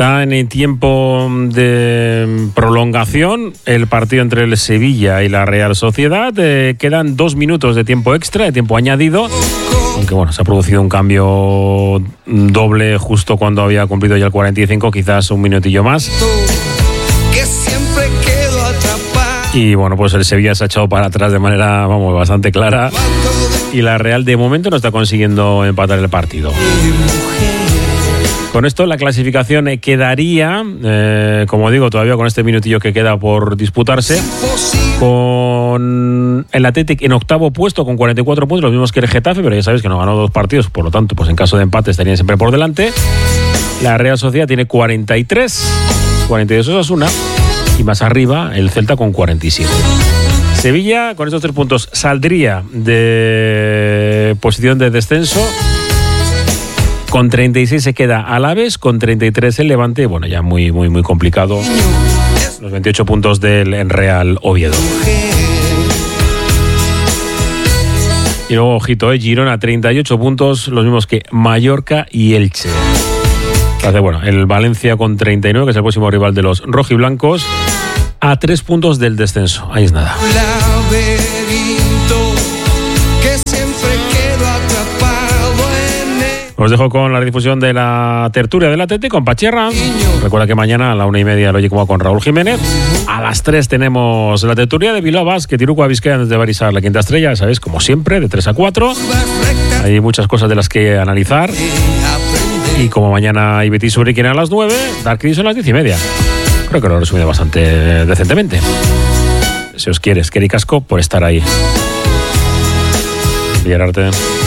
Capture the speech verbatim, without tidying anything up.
Está en el tiempo de prolongación el partido entre el Sevilla y la Real Sociedad. Eh, quedan dos minutos de tiempo extra, de tiempo añadido. Aunque bueno, se ha producido un cambio doble justo cuando había cumplido ya el cuarenta y cinco, quizás un minutillo más. Y bueno, pues el Sevilla se ha echado para atrás de manera, vamos, bastante clara. Y la Real de momento no está consiguiendo empatar el partido. Con esto la clasificación quedaría, eh, como digo, todavía con este minutillo que queda por disputarse, con el Athletic en octavo puesto con cuarenta y cuatro puntos, los mismos que el Getafe, pero ya sabéis que no ganó dos partidos, por lo tanto, pues en caso de empate estarían siempre por delante. La Real Sociedad tiene cuarenta y tres, cuarenta y dos Osasuna, y más arriba el Celta con cuarenta y siete. Sevilla, con estos tres puntos, saldría de posición de descenso. Con treinta y seis se queda Alavés, con treinta y tres el Levante. Bueno, ya muy, muy, muy complicado. Los veintiocho puntos del Real Oviedo. Y luego, ojito, eh, Girona, treinta y ocho puntos, los mismos que Mallorca y Elche. Entonces, bueno, el Valencia con treinta y nueve, que es el próximo rival de los rojiblancos, a tres puntos del descenso. Ahí es nada. Os dejo con la difusión de la tertulia del Atleti con Pachirra. Recuerda que mañana a la una y media lo oye como con Raúl Jiménez. A las tres tenemos la tertulia de Bilbao Basket, Tiruco Vizcaya desde Barisar, la quinta estrella, sabéis, como siempre, de tres a cuatro. Hay muchas cosas de las que analizar. Y como mañana hay Betis Uriquén a las nueve, Dark Crisis a las diez y media. Creo que lo he resumido bastante decentemente. Si os quieres, Kerry Casco, por estar ahí. Villararte.